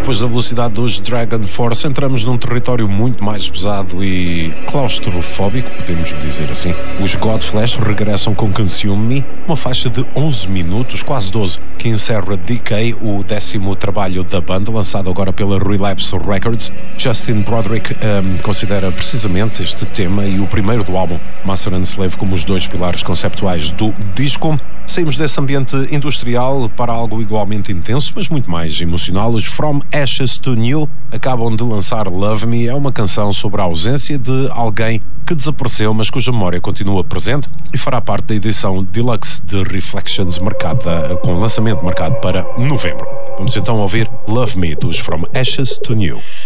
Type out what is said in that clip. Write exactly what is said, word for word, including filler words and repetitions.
depois da velocidade dos Dragon Force, entramos num território muito mais pesado e claustrofóbico, podemos dizer assim. Os Godflesh regressam com Consume Me, uma faixa de onze minutos, quase doze, que encerra Decay, o décimo trabalho da banda, lançado agora pela Relapse Records. Justin Broderick um, considera precisamente este tema e o primeiro do álbum, Master and Slave, como os dois pilares conceptuais do disco. Saímos desse ambiente industrial para algo igualmente intenso, mas muito mais emocional. Os From Ashes to New acabam de lançar Love Me. É uma canção sobre a ausência de alguém que desapareceu, mas cuja memória continua presente, e fará parte da edição Deluxe de Reflections, marcada, com lançamento marcado para novembro. Vamos então ouvir Love Me dos From Ashes to New.